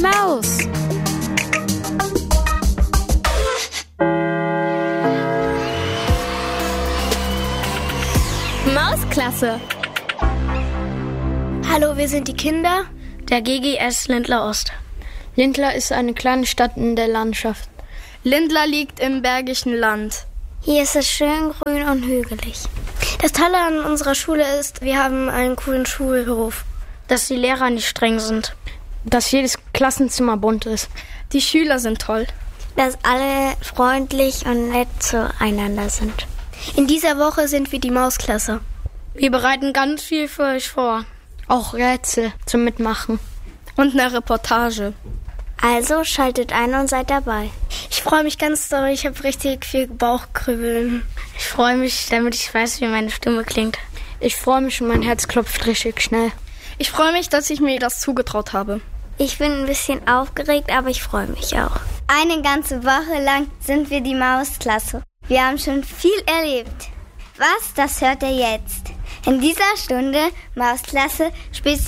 Maus. Mausklasse. Hallo, wir sind die Kinder der GGS Lindlar Ost. Lindlar ist eine kleine Stadt in der Landschaft. Lindlar liegt im Bergischen Land. Hier ist es schön grün und hügelig. Das Tolle an unserer Schule ist, wir haben einen coolen Schulhof. Dass die Lehrer nicht streng sind. Dass jedes Klassenzimmer bunt ist. Die Schüler sind toll. Dass alle freundlich und nett zueinander sind. In dieser Woche sind wir die Mausklasse. Wir bereiten ganz viel für euch vor. Auch Rätsel zum Mitmachen. Und eine Reportage. Also schaltet ein und seid dabei. Ich freue mich ganz doll, ich habe richtig viel Bauchkribbeln. Ich freue mich, damit ich weiß, wie meine Stimme klingt. Ich freue mich und mein Herz klopft richtig schnell. Ich freue mich, dass ich mir das zugetraut habe. Ich bin ein bisschen aufgeregt, aber ich freue mich auch. Eine ganze Woche lang sind wir die Mausklasse. Wir haben schon viel erlebt. Was, das hört ihr jetzt. In dieser Stunde Mausklasse